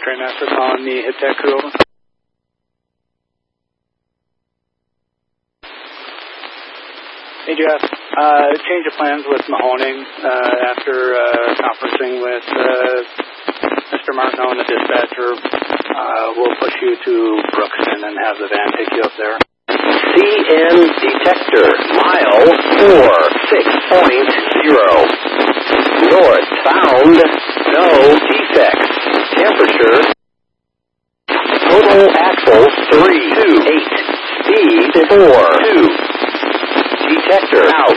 Trainmaster calling the hit tech crew, over. Hey Jeff, change of plans with Mahoning after conferencing with Mr. Martineau and the dispatcher. We'll push you to Brookston and have the van take you up there. CN detector, mile 46.0. Northbound, no defects. Temperature, total axles 328. Speed 42. Detector out.